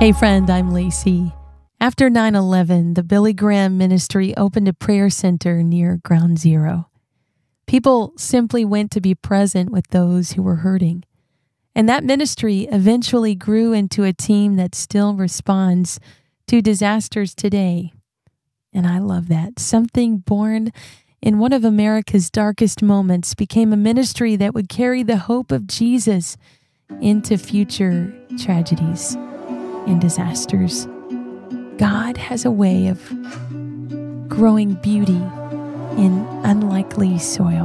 Hey friend, I'm Lacey. After 9/11, the Billy Graham Ministry opened a prayer center near Ground Zero. People simply went to be present with those who were hurting. And that ministry eventually grew into a team that still responds to disasters today. And I love that. Something born in one of America's darkest moments became a ministry that would carry the hope of Jesus into future tragedies and disasters. God has a way of growing beauty in unlikely soil.